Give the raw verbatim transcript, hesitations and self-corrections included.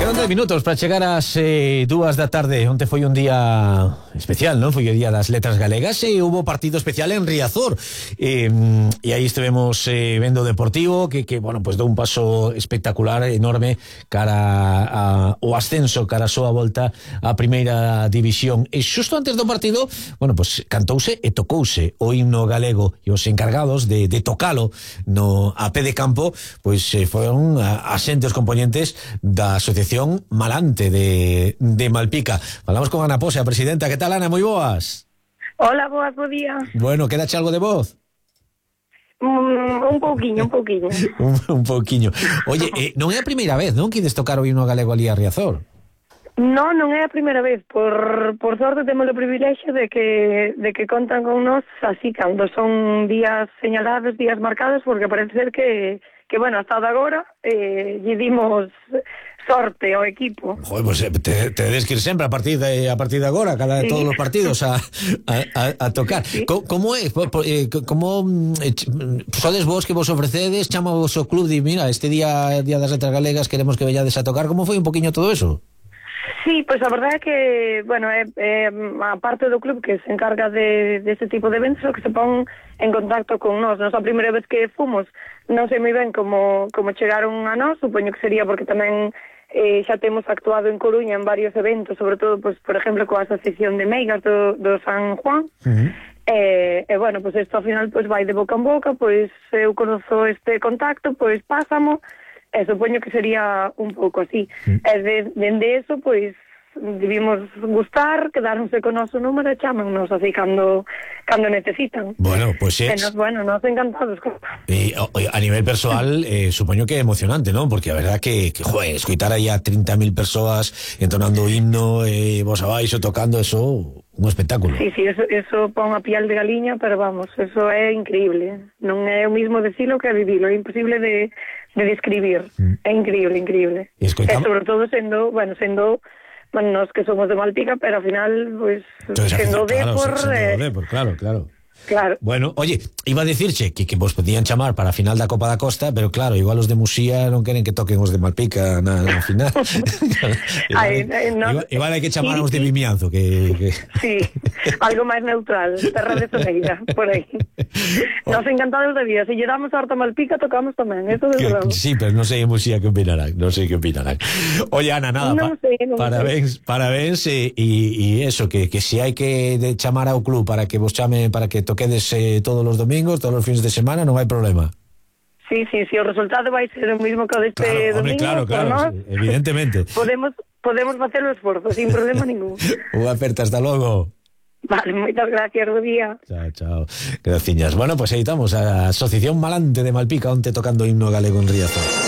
Quedan dez minutos para chegar ás eh, dúas da tarde. Onte foi un día especial, non? Foi o día das letras galegas e hubo partido especial en Riazor. E, e aí estivemos eh, vendo o Deportivo que, que bueno, pues dou un paso espectacular, enorme, cara a, o ascenso, cara a súa volta á primeira división. E xusto antes do partido, bueno, pues cantouse e tocouse o himno galego e os encargados de, de tocalo no a pé de campo, pois eh, foron a, a xente, os componentes da Asociación Malante de, de Malpica. Falamos con Ana Pose, a presidenta. Que tal, Ana? Moi boas. Hola, boas, bo día. Bueno, quedache algo de voz? Mm, un pouquiño, un pouquiño. un, un pouquiño. Oye, eh, non é a primeira vez, non, que ides tocar o himno galego ali a Riazor? Non, non é a primeira vez. Por, por sorte temos o privilexio de que, de que contan con nós así cando son días señalados, días marcados, porque parece ser que, que bueno, hasta de agora eh, lle dimos sorte ao equipo. Joder, pues te, te des que ir sempre a partir de a partir de agora, cada sí. todos os partidos a, a, a, a tocar. Sí. Co, como é? Como eh, sodes vos que vos ofrecedes, chama vos o club e mira, este día día das letras galegas queremos que veñades a tocar. Como foi un poquinho todo eso? Sí, pois pues a verdade é que, bueno, é, é a parte do club que se encarga de, de ese tipo de eventos o que se pon en contacto con nós. Nos a primeira vez que fomos, non sei moi ben como, como chegaron a nós, supoño que sería porque tamén eh, xa temos actuado en Coruña en varios eventos, sobre todo, pues, por exemplo, coa Asociación de Meigas do, do San Juan. Uh-huh. E, e, bueno, pues isto ao final pues, vai de boca en boca, pois eu conozo este contacto, pois pásamo, e supoño que sería un pouco así. Uh-huh. E de, dende eso, pois, debimos gustar, quedáronse con o noso número e chámannos así cando, cando necesitan. Bueno, pues é... Nos, bueno, nos encantados. E, a nivel persoal, eh, supoño que é emocionante, non? Porque a verdad que, que joder, escoitar aí a trinta mil persoas entonando o himno, eh, vos abaixo, tocando, eso, un espectáculo. Sí, sí, eso, eso pon a piel de galiña, pero vamos, eso é increíble. Non é o mismo decilo que vivilo, é imposible de, de describir. Mm. É increíble, increíble. E, escoitamos... e sobre todo sendo, bueno, sendo... Bueno, nos que somos de Malpica, pero al final, pues, sendo de claro, por... Sendo eh... de por, claro, claro. Claro. Bueno, oye, iba a decirche que, que vos podían chamar para a final da Copa da Costa, pero claro, igual os de Musía non queren que toquen os de Malpica na, na final. igual, Ay, no, igual, igual hai que chamar sí, os de Vimianzo que, que... Sí, algo máis neutral, Terra de Soneira, por aí. Nos encantados de vida, se lle damos a Horta Malpica tocamos tamén, eso de verdade. Sí, pero non sei en Musía que opinarán, non sei que opinarán. Oye, Ana, nada, no sé, no parabéns, sé. parabéns e, e, e eso, que, que se hai que de chamar ao club para que vos chame, para que toquedes eh, todos os domingos, todos os fins de semana, non hai problema. Sí, sí, sí, o resultado vai ser o mismo que o deste claro, domingo. Hombre, claro, claro, ¿no? Sí, evidentemente. Podemos podemos facer o esforzo, sin problema ningún. Unha aperta, hasta logo. Vale, moitas gracias, bo día. Chao, chao. Graciñas. Bueno, pues aí estamos, a Asociación Malante de Malpica, onte tocando himno galego en Riazor.